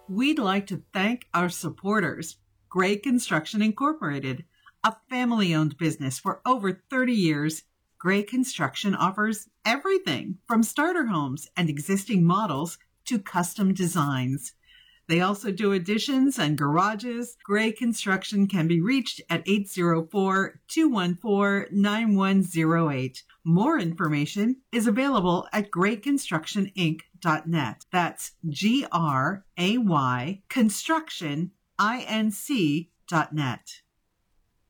We'd like to thank our supporters, Gray Construction Incorporated, a family-owned business for over 30 years. Gray Construction offers everything from starter homes and existing models to custom designs. They also do additions and garages. Gray Construction can be reached at 804-214-9108. More information is available at grayconstructioninc.net. That's GRAY constructioninc.net.